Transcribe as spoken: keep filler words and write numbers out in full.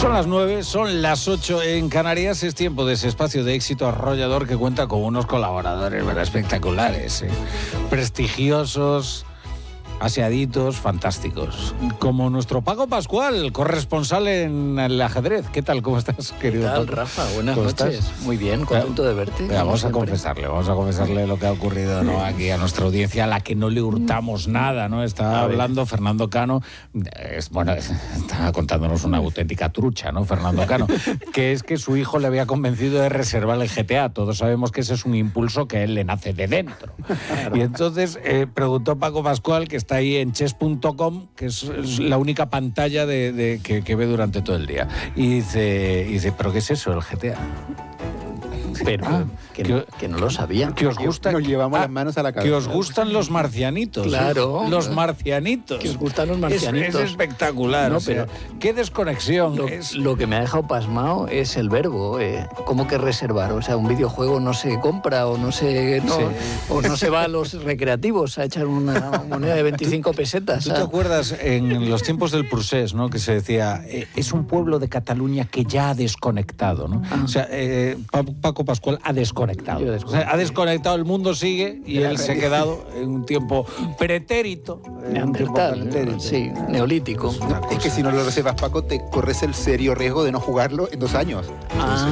Son las nueve, son las ocho en Canarias. Es tiempo de ese espacio de éxito arrollador que cuenta con unos colaboradores, ¿verdad?, espectaculares, ¿eh? Prestigiosos, aseaditos, fantásticos. Como nuestro Paco Pascual, corresponsal en el ajedrez. ¿Qué tal? ¿Cómo estás, querido ¿Qué tal, Paco? Rafa? Buenas ¿Cómo noches. estás? Muy bien, contento de verte. Mira, vamos a siempre. confesarle, vamos a confesarle lo que ha ocurrido, ¿no?, aquí a nuestra audiencia, a la que no le hurtamos nada, ¿no? Está hablando Fernando Cano, es, bueno, está contándonos una auténtica trucha, ¿no?, Fernando Cano, que es que su hijo le había convencido de reservar el G T A. Todos sabemos que ese es un impulso que a él le nace de dentro. Claro. Y entonces eh, preguntó Paco Pascual, que está ahí en chess punto com, que es, es la única pantalla de, de, que, que ve durante todo el día. Y dice, y dice, ¿pero qué es eso, el G T A? Pero ah, que, que, que no lo sabía. Que os gusta, Nos llevamos ah, las manos a la cabeza. Que os gustan los marcianitos. Claro. ¿eh? Los marcianitos. Que os gustan los marcianitos. Es, es espectacular. No, o sea, pero qué desconexión. Lo, es... lo que me ha dejado pasmado es el verbo. Eh, ¿Cómo que reservar? O sea, un videojuego no se compra o no se, no, sí. o no se va a los recreativos a echar una moneda de veinticinco pesetas. ¿Tú te acuerdas en los tiempos del Prusés, ¿no?, que se decía, eh, es un pueblo de Cataluña que ya ha desconectado, ¿no? Ah. O sea, eh, Paco Pascual ha desconectado. O sea, ha desconectado, el mundo sigue y él se ha quedado en un tiempo pretérito. Neandertal, pretérito. Sí, neolítico. Es que si no lo reservas, Paco, te corres el serio riesgo de no jugarlo en dos años. Ah.